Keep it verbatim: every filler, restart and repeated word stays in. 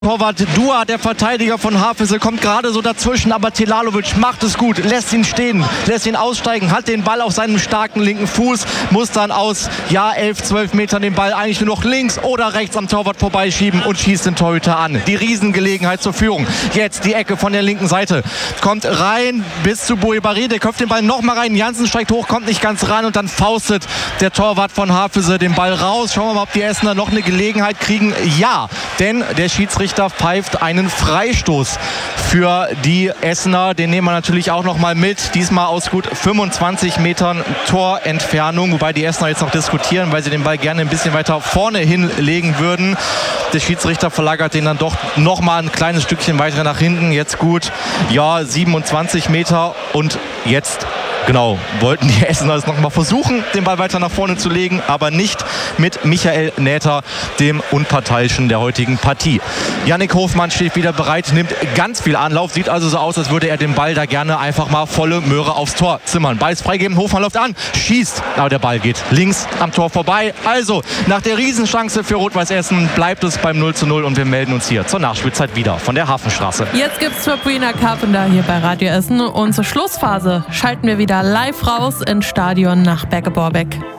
Torwart Dua, der Verteidiger von Havelse, kommt gerade so dazwischen, aber Telalovic macht es gut, lässt ihn stehen, lässt ihn aussteigen, hat den Ball auf seinem starken linken Fuß, muss dann aus, ja, elf, zwölf Metern den Ball eigentlich nur noch links oder rechts am Torwart vorbeischieben und schießt den Torhüter an. Die Riesengelegenheit zur Führung. Jetzt die Ecke von der linken Seite. Kommt rein bis zu Boibari, der köpft den Ball nochmal rein, Jansen steigt hoch, kommt nicht ganz ran und dann faustet der Torwart von Havelse den Ball raus. Schauen wir mal, ob die Essener noch eine Gelegenheit kriegen. Ja, denn der Schiedsrichter pfeift einen Freistoß für die Essener. Den nehmen wir natürlich auch noch mal mit. Diesmal aus gut fünfundzwanzig Metern Torentfernung. Wobei die Essener jetzt noch diskutieren, weil sie den Ball gerne ein bisschen weiter vorne hinlegen würden. Der Schiedsrichter verlagert den dann doch noch mal ein kleines Stückchen weiter nach hinten. Jetzt gut, ja, siebenundzwanzig Meter. Und jetzt genau, wollten die Essener es noch mal versuchen, den Ball weiter nach vorne zu legen, aber nicht mit Michael Näther, dem Unparteiischen der heutigen Partie. Yannick Hofmann steht wieder bereit, nimmt ganz viel Anlauf, sieht also so aus, als würde er den Ball da gerne einfach mal volle Möhre aufs Tor zimmern. Ball ist freigeben, Hofmann läuft an, schießt, aber der Ball geht links am Tor vorbei. Also, nach der Riesenchance für Rot-Weiß Essen bleibt es beim null zu null und wir melden uns hier zur Nachspielzeit wieder von der Hafenstraße. Jetzt gibt's Sabrina Carpenter hier bei Radio Essen und zur Schlussphase schalten wir wieder live raus ins Stadion nach Berge-Borbeck.